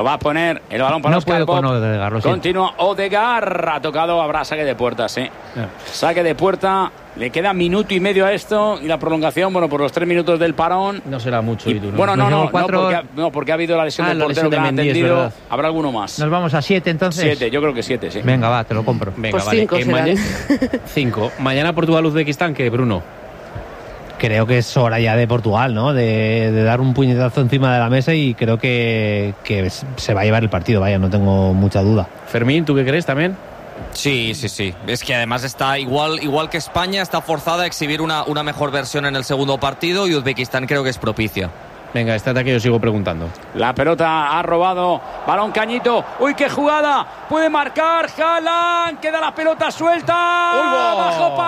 Va a poner el balón para Oscar Bob. Odegaard, continúa Odegaard. Ha tocado, habrá saque de puerta, sí. Saque de puerta. Le queda minuto y medio a esto. Y la prolongación, bueno, por los 3 minutos del parón. No será mucho. Y, bueno, porque ha habido la lesión del portero que no ha entendido. Habrá alguno más. Nos vamos a 7 entonces. 7, yo creo que 7, sí. Venga, va, te lo compro. Venga, pues vale. 5 5. Mañana Portugal-Uzbekistán, ¿qué, Bruno? Creo que es hora ya de Portugal, ¿no? De dar un puñetazo encima de la mesa y creo que se va a llevar el partido, vaya, no tengo mucha duda. Fermín, ¿tú qué crees también? Sí. Es que además está igual que España, está forzada a exhibir una mejor versión en el segundo partido y Uzbekistán creo que es propicia. Venga, estate aquí, yo sigo preguntando. La pelota ha robado. Balón Cañito. ¡Uy, qué jugada! Puede marcar Haaland. Queda la pelota suelta. ¡Bajo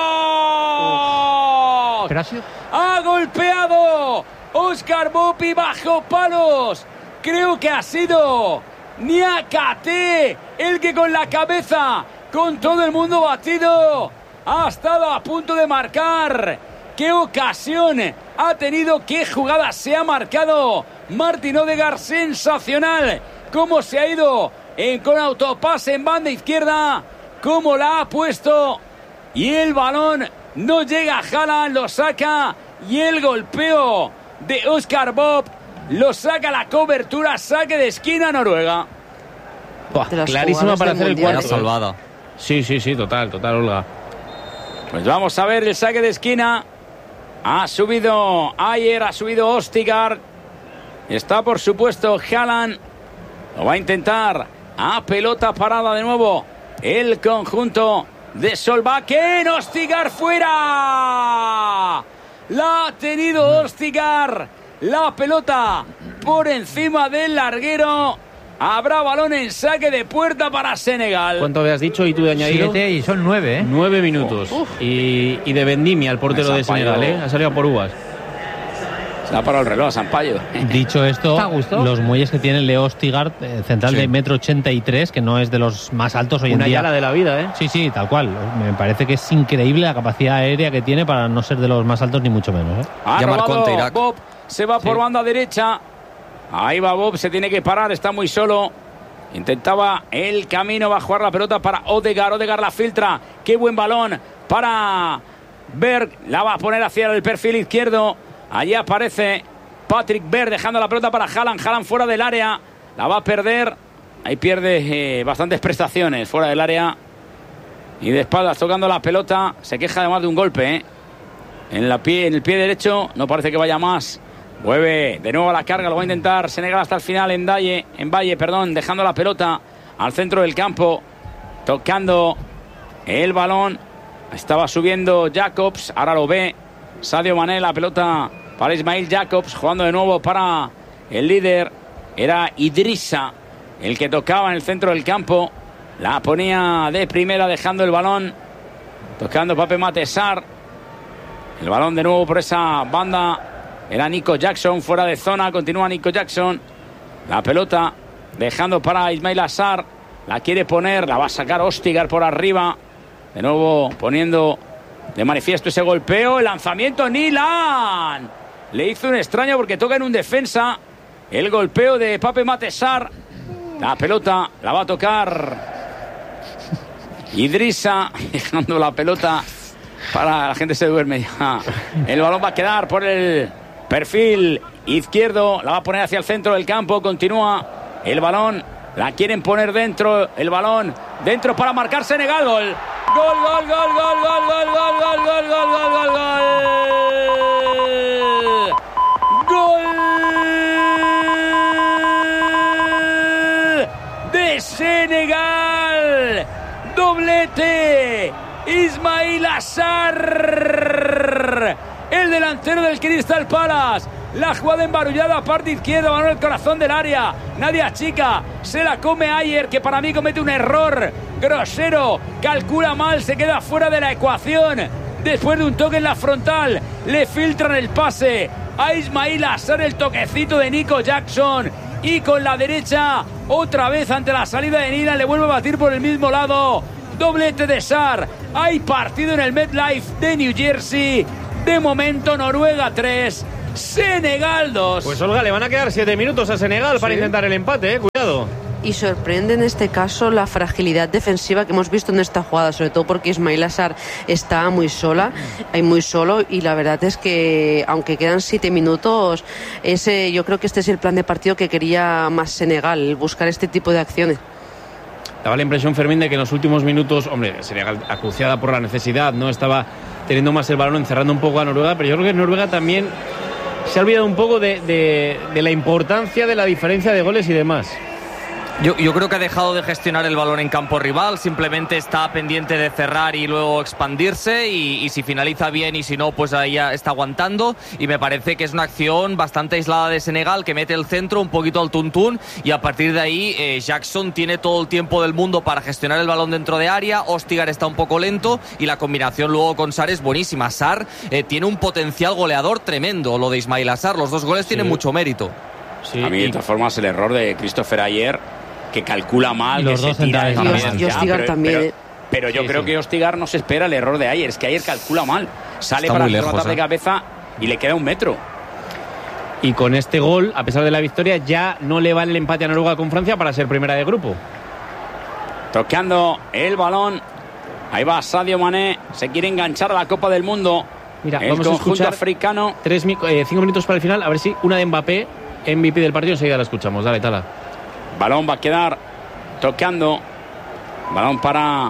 palos! Ha golpeado Oscar Bob y bajo palos. Creo que ha sido Niakate el que con la cabeza, con todo el mundo batido, ha estado a punto de marcar. ¡Qué ocasión ha tenido! ¡Qué jugada se ha marcado! Martin Odegaard, sensacional. Cómo se ha ido con autopase en banda izquierda. Cómo la ha puesto. Y el balón no llega a Haaland, lo saca. Y el golpeo de Oscar Bob lo saca la cobertura. Saque de esquina Noruega. Clarísima para hacer el cuarto. Salvada. Sí, total, Olga. Pues vamos a ver el saque de esquina. Ha subido Ayer, ha subido Østigård. Está, por supuesto, Haaland. Lo va a intentar. A pelota parada de nuevo. El conjunto de Solbakken. Østigård fuera. La ha tenido Østigård. La pelota por encima del larguero. Habrá balón en saque de puerta para Senegal. ¿Cuánto habías dicho y tú de añadido? 7 y son 9, ¿eh? 9 minutos. Y de Vendimia, el portero de Senegal, ¿eh? Ha salido por uvas. Se ha parado el reloj a Sampaio. Dicho esto, los muelles que tiene Leo Østigård, central de 1,83 m, que no es de los más altos hoy en día. Una yala de la vida, ¿eh? Sí, tal cual. Me parece que es increíble la capacidad aérea que tiene para no ser de los más altos ni mucho menos, ¿eh? Ha robado Bob, se va por banda derecha. Ahí va Bob, se tiene que parar, está muy solo. Intentaba el camino, va a jugar la pelota para Odegaard. Odegaard la filtra. Qué buen balón para Berg. La va a poner hacia el perfil izquierdo. Allí aparece Patrick Berg dejando la pelota para Haaland. Haaland fuera del área. La va a perder. Ahí pierde bastantes prestaciones fuera del área. Y de espaldas tocando la pelota. Se queja además de un golpe, ¿eh? En el pie derecho. No parece que vaya más. Mueve de nuevo a la carga, lo va a intentar Senegal hasta el final en Valle, dejando la pelota al centro del campo, tocando el balón. Estaba subiendo Jacobs, ahora lo ve Sadio Mané, la pelota para Ismail Jacobs, jugando de nuevo para el líder. Era Idrissa el que tocaba en el centro del campo, la ponía de primera dejando el balón, tocando Pape Matar Sarr. El balón de nuevo por esa banda. Era Nico Jackson, fuera de zona. Continúa Nico Jackson. La pelota dejando para Ismail Assar. La quiere poner, la va a sacar Østigård por arriba. De nuevo poniendo de manifiesto ese golpeo. El lanzamiento, Nilan. Le hizo un extraño porque toca en un defensa. El golpeo de Pape Matar Sarr. La pelota la va a tocar Idrissa, dejando la pelota para la gente se duerme ya. El balón va a quedar por el perfil izquierdo, la va a poner hacia el centro del campo, continúa el balón, la quieren poner dentro, el balón dentro para marcar Senegal. Gol, gol, gol, gol, gol, gol, gol, gol, gol, gol, gol, gol, gol, gol de Senegal, doblete Ismail Assar, el delantero del Crystal Palace. La jugada embarullada, parte izquierda, balón en el corazón del área. Nadie achica, se la come Ayer, que para mí comete un error grosero. Calcula mal, se queda fuera de la ecuación. Después de un toque en la frontal, le filtran el pase a Ismail Assar, el toquecito de Nico Jackson. Y con la derecha, otra vez ante la salida de Nilan, le vuelve a batir por el mismo lado. Doblete de Sarr. Hay partido en el MetLife de New Jersey. De momento Noruega 3, Senegal 2. Pues Olga, le van a quedar 7 minutos a Senegal para intentar el empate, cuidado. Y sorprende en este caso la fragilidad defensiva que hemos visto en esta jugada, sobre todo porque Ismaila Sarr está muy solo, y la verdad es que aunque quedan 7 minutos, yo creo que este es el plan de partido que quería más Senegal, buscar este tipo de acciones. Daba la impresión, Fermín, de que en los últimos minutos, Senegal acuciada por la necesidad, no estaba teniendo más el balón, encerrando un poco a Noruega, pero yo creo que Noruega también se ha olvidado un poco de la importancia de la diferencia de goles y demás. Yo creo que ha dejado de gestionar el balón en campo rival, simplemente está pendiente de cerrar y luego expandirse y si finaliza bien y si no, pues ahí ya está aguantando y me parece que es una acción bastante aislada de Senegal que mete el centro un poquito al tuntún y a partir de ahí Jackson tiene todo el tiempo del mundo para gestionar el balón dentro de área, Ostigar está un poco lento y la combinación luego con Sarr es buenísima. Sarr tiene un potencial goleador tremendo, lo de Ismaila Sarr, los 2 goles tienen mucho mérito. Sí, a mí de todas formas el error de Christopher ayer, que calcula mal, los que se tira de también. Y Ostigar también. Pero yo creo que Ostigar no se espera el error de Ayer. Es que Ayer calcula mal. Sale está para rematar de cabeza y le queda 1 metro. Y con este gol, a pesar de la victoria, ya no le vale el empate a Noruega con Francia para ser primera de grupo. Tocando el balón. Ahí va Sadio Mané. Se quiere enganchar a la Copa del Mundo. Mira, el vamos conjunto a africano. 5 minutos para el final. A ver si una de Mbappé, MVP del partido, enseguida la escuchamos. Dale, Tala. Balón va a quedar tocando. Balón para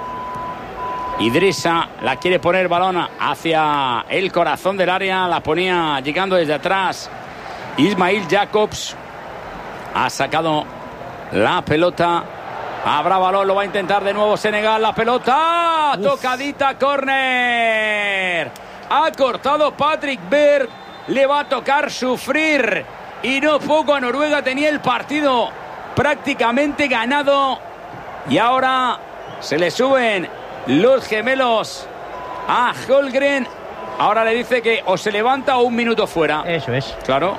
Idrissa. La quiere poner balón hacia el corazón del área. La ponía llegando desde atrás Ismail Jacobs. Ha sacado la pelota. Habrá balón, lo va a intentar de nuevo Senegal. La pelota. Tocadita, córner. Ha cortado Patrick Berg. Le va a tocar sufrir. Y no poco a Noruega. Tenía el partido prácticamente ganado y ahora se le suben los gemelos a Holmgren. Ahora le dice que o se levanta o 1 minuto fuera. Eso es. Claro.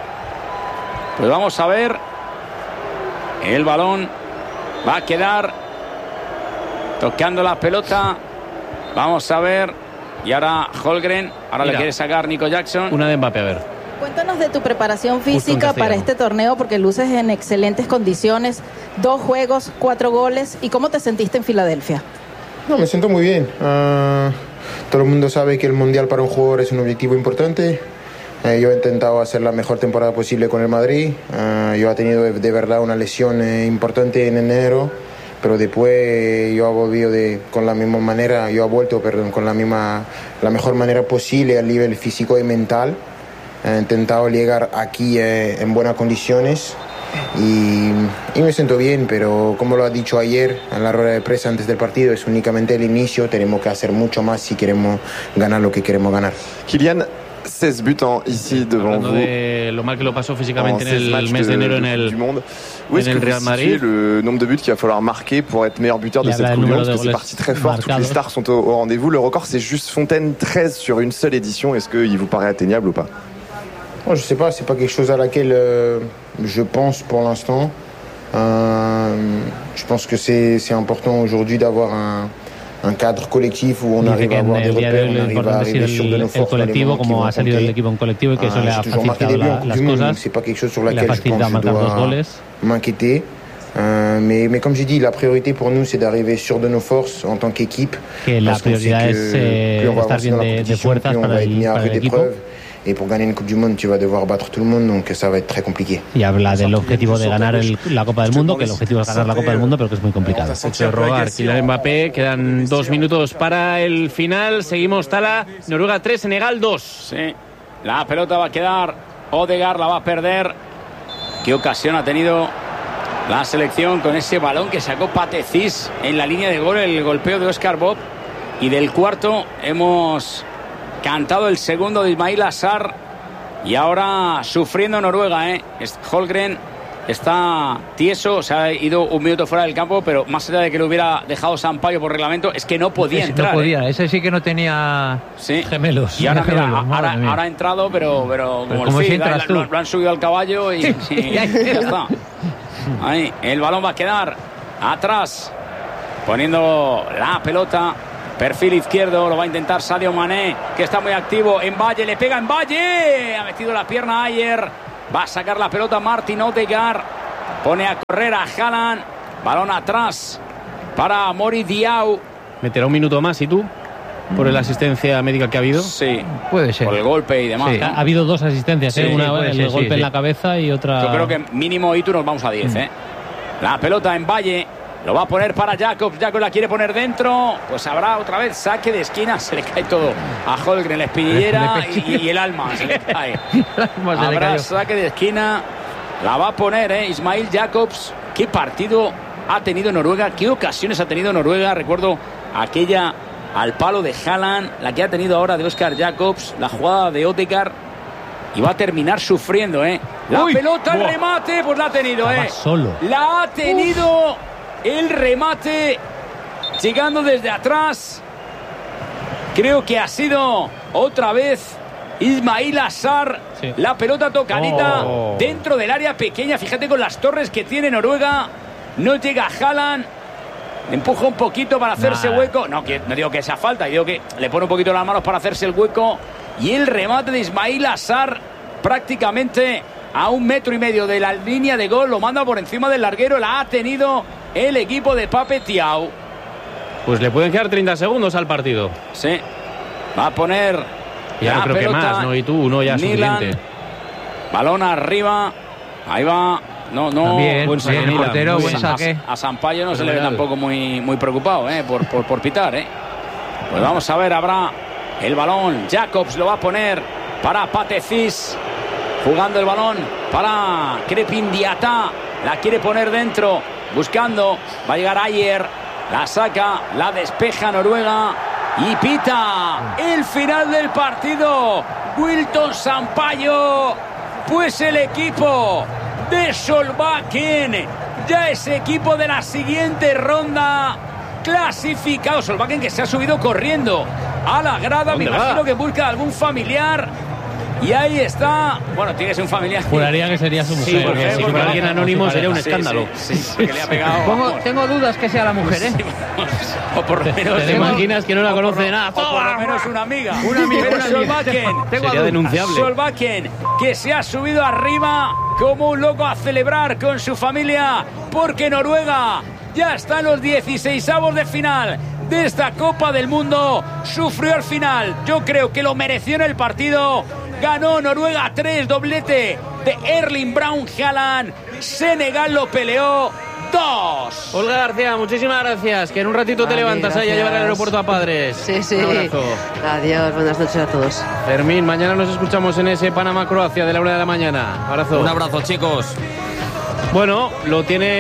Pues vamos a ver. El balón va a quedar tocando la pelota. Vamos a ver. Y ahora Holmgren. Ahora le quiere sacar Nico Jackson. Una de Mbappé, a ver. Cuéntanos de tu preparación física para este torneo, porque luces en excelentes condiciones, 2 juegos, 4 goles. ¿Y cómo te sentiste en Filadelfia? No, me siento muy bien. Todo el mundo sabe que el Mundial para un jugador es un objetivo importante. Yo he intentado hacer la mejor temporada posible con el Madrid. Yo he tenido de verdad una lesión importante en enero, pero después yo he volvido con la misma manera, con la mejor manera posible a nivel físico y mental. He intentado llegar aquí en buenas condiciones y me siento bien, pero como lo ha dicho ayer en la rueda de prensa antes del partido, es únicamente el inicio, tenemos que hacer mucho más si queremos ganar lo que queremos ganar. Kylian, 16 buts ici devant vous. De lo mal que lo pasó físicamente en el mes de enero en el Real Madrid. Le nombre de buts qu'il va falloir marquer pour être meilleur buteur de cette Coupe du Monde, parce que c'est parti très fort, toutes les stars sont au rendez-vous. Le record, c'est juste Fontaine, 13 sur une seule édition. Est-ce qu'il vous paraît atteignable ou pas? Bon, je sais pas, c'est pas quelque chose à laquelle je pense pour l'instant. Je pense que c'est important aujourd'hui d'avoir un cadre colectivo où on arrive a avoir des repères, on arrive a arriver sur de nos forces dans les moments qui vont compter. El equipo en colectivo y que eso le ha facilitado las cosas. C'est pas quelque chose sur laquelle je pense que je dois m'inquiéter. Mais comme j'ai dit, la priorité pour nous, c'est d'arriver sûr de nos forces en tant qu'équipe. Que la prioridad es estar bien de fuerzas para el equipo. Y pour gagner une Coupe du Monde, tu vas devoir battre tout le monde, donc ça va être très compliqué. Y habla del objetivo de ganar la Copa del Mundo, que el objetivo es ganar la Copa del Mundo, pero que es muy complicado. Hecho robar, Kylian Mbappé, quedan 2 minutos para el final. Seguimos, Tala, Noruega 3, Senegal 2. Sí, la pelota va a quedar, Odegaard la va a perder. ¿Qué ocasión ha tenido la selección con ese balón que sacó Patecis en la línea de gol, el golpeo de Oscar Bob? Y del cuarto hemos cantado el segundo de Ismaila Sarr y ahora sufriendo Noruega, Holmgren está tieso, se ha ido 1 minuto fuera del campo, pero más allá de que lo hubiera dejado Sampaio por reglamento, es que no podía entrar. No podía, ese sí que no tenía gemelos. Y ahora, ahora ha entrado, pero como el Cid, lo han subido al caballo y ya está. Ahí, el balón va a quedar atrás, poniendo la pelota Perfil izquierdo, lo va a intentar Sadio Mané, que está muy activo. En Valle, le pega en Valle. Ha metido la pierna Ayer. Va a sacar la pelota Martin Odegaard. Pone a correr a Haaland. Balón atrás para Mori Diaw. ¿Meterá un minuto más y tú? ¿Por la asistencia médica que ha habido? Sí, puede ser. Por el golpe y demás. Sí. ¿No? Ha habido 2 asistencias, sí, una el golpe en la cabeza y otra. Yo creo que mínimo Itu nos vamos a 10. La pelota en Valle. Lo va a poner para Jacobs. Jacobs la quiere poner dentro. Pues habrá otra vez saque de esquina. Se le cae todo a Holgren, la espinillera y el alma se le cae. Habrá saque de esquina. La va a poner Ismail Jacobs. Qué partido ha tenido Noruega. Qué ocasiones ha tenido Noruega. Recuerdo aquella al palo de Haaland. La que ha tenido ahora de Oscar Jacobs. La jugada de Odegaard. Y va a terminar sufriendo. La pelota, el remate. Pues la ha tenido. Solo. La ha tenido. El remate llegando desde atrás. Creo que ha sido otra vez Ismail Assar. Sí. La pelota tocadita dentro del área pequeña. Fíjate con las torres que tiene Noruega. No llega Haaland. Empuja un poquito para hacerse hueco. No digo que sea falta. Digo que le pone un poquito las manos para hacerse el hueco. Y el remate de Ismail Assar prácticamente a 1,5 metros de la línea de gol. Lo manda por encima del larguero. La ha tenido el equipo de Pape Thiaw. Pues le pueden quedar 30 segundos al partido. Sí. Va a poner. Ya no creo que más, ¿no? Y tú, uno ya es suficiente. Balón arriba. Ahí va. No. Bien, buen saque, el portero, buen saque. A Sampaio no se le ve tampoco muy preocupado, por pitar, Pues vamos a ver, habrá el balón. Jacobs lo va a poner para Patecis. Jugando el balón para Crepin Diata. La quiere poner dentro. Buscando, va a llegar Ayer, la saca, la despeja Noruega y pita el final del partido. Wilton Sampaio, pues el equipo de Solbakken ya es equipo de la siguiente ronda clasificado. Solbakken que se ha subido corriendo a la grada, me imagino que busca algún familiar. Y ahí está. Bueno, tiene que ser un familiar. Juraría que sería su mujer. Sí, porque si fuera alguien anónimo sería un escándalo. Sí, que le ha pegado. Tengo dudas que sea la mujer, O por lo menos. ¿Te imaginas que no la conoce de nada? O por lo menos una amiga. Pero Solbakken. Sería denunciable. Solbakken, que se ha subido arriba como un loco a celebrar con su familia. Porque Noruega ya está en los 16avos de final de esta Copa del Mundo. Sufrió al final. Yo creo que lo mereció en el partido. Ganó Noruega 3, doblete de Erling Braun Haaland. Senegal lo peleó 2. Olga García, muchísimas gracias. Que en un ratito te levantas ahí a llevar al aeropuerto a Padres. Sí. Un abrazo. Adiós, buenas noches a todos. Fermín, mañana nos escuchamos en ese Panamá-Croacia de la 1 de la mañana. Abrazo. Un abrazo, chicos. Bueno, lo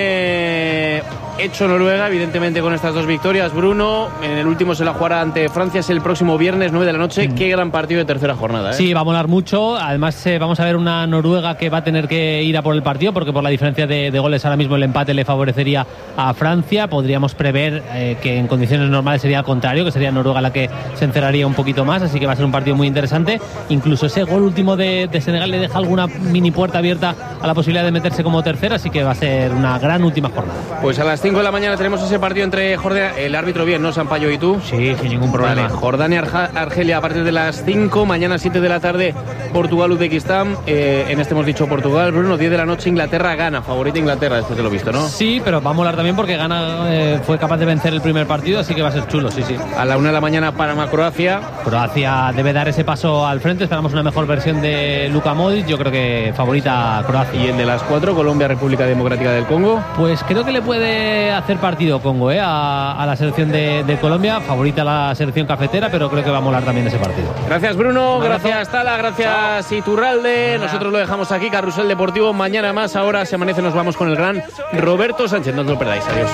tiene hecho Noruega, evidentemente, con estas 2 victorias. Bruno, en el último se la jugará ante Francia, es el próximo viernes 9 de la noche. Qué gran partido de tercera jornada, Sí, va a molar mucho. Además, vamos a ver una Noruega que va a tener que ir a por el partido, porque por la diferencia de goles ahora mismo el empate le favorecería a Francia. Podríamos prever que en condiciones normales sería al contrario, que sería Noruega la que se encerraría un poquito más, así que va a ser un partido muy interesante. Incluso ese gol último de Senegal le deja alguna mini puerta abierta a la posibilidad de meterse como tercera, así que va a ser una gran última jornada. Pues a las 5 de la mañana tenemos ese partido entre Jordania, el árbitro bien, ¿no, Sampaio y tú? Sí, sin ningún problema. Vale. Jordania-Argelia a partir de las 5, mañana 7 de la tarde Portugal-Uzbekistán, en este hemos dicho Portugal, Bruno, 10 de la noche Inglaterra-Gana, favorita Inglaterra después de lo visto, ¿no? Sí, pero va a molar también porque Gana fue capaz de vencer el primer partido, así que va a ser chulo, sí. A la 1 de la mañana Panamá-Croacia. Croacia debe dar ese paso al frente, esperamos una mejor versión de Luka Modric, yo creo que favorita Croacia. ¿Y el de las 4, Colombia-República Democrática del Congo? Pues creo que le puede hacer partido Congo a la selección de Colombia, favorita la selección cafetera, pero creo que va a molar también ese partido. Gracias Bruno, gracias Tala, gracias Iturralde. Nosotros lo dejamos aquí, Carrusel Deportivo, mañana más. Ahora se amanece, nos vamos con el gran Roberto Sánchez, no os lo perdáis, adiós.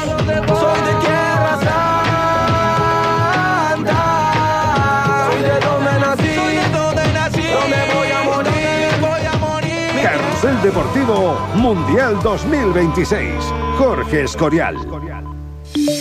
Carrusel Deportivo Mundial 2026. Jorge Escorial.